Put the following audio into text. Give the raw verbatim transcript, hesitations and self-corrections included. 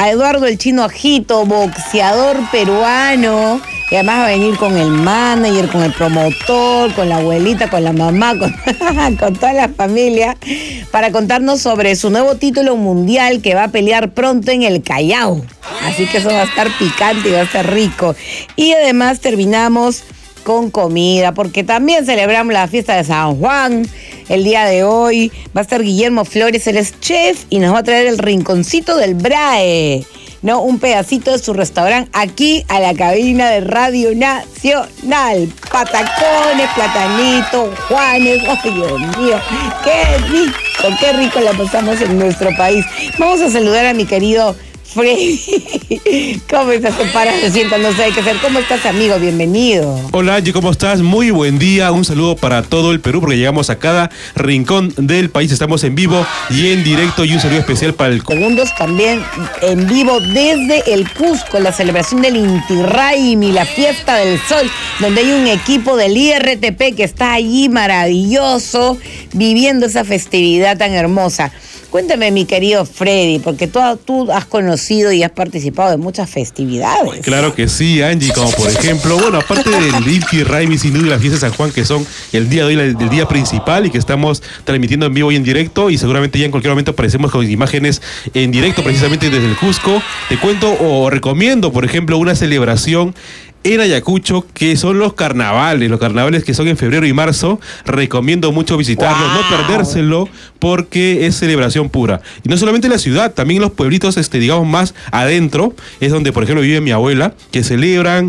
a Eduardo el Chino Ajito, boxeador peruano, y además va a venir con el manager, con el promotor, con la abuelita, con la mamá, con, con toda la familia, para contarnos sobre su nuevo título mundial que va a pelear pronto en el Callao. Así que eso va a estar picante y va a estar rico. Y además terminamos con comida, porque también celebramos la fiesta de San Juan. El día de hoy va a estar Guillermo Flores, él es chef, y nos va a traer el rinconcito del Brae, ¿no? Un pedacito de su restaurante aquí a la cabina de Radio Nacional. Patacones, platanitos, Juanes. ¡Ay, Dios mío! ¡Qué rico! ¡Qué rico la pasamos en nuestro país! Vamos a saludar a mi querido Freddy. ¿Cómo estás? Se para, se sienta, no sé qué hacer. ¿Cómo estás, amigo? Bienvenido. Hola, Angie, ¿cómo estás? Muy buen día. Un saludo para todo el Perú, porque llegamos a cada rincón del país. Estamos en vivo y en directo, y un saludo especial para el... Segundos también en vivo desde el Cusco, la celebración del Inti Raymi, la fiesta del sol, donde hay un equipo del I R T P que está allí maravilloso, viviendo esa festividad tan hermosa. Cuéntame, mi querido Freddy, porque tú, tú has conocido y has participado de muchas festividades. Claro que sí, Angie, como por ejemplo, bueno, aparte del Inti Raymi, sin duda, y la fiesta de San Juan, que son el día de hoy, el día principal, y que estamos transmitiendo en vivo y en directo, y seguramente ya en cualquier momento aparecemos con imágenes en directo, precisamente desde el Cusco. Te cuento o recomiendo, por ejemplo, una celebración en Ayacucho, que son los carnavales, los carnavales que son en febrero y marzo. Recomiendo mucho visitarlos, wow. No perdérselo, porque es celebración pura. Y no solamente en la ciudad, también en los pueblitos, este, digamos, más adentro, es donde, por ejemplo, vive mi abuela, que celebran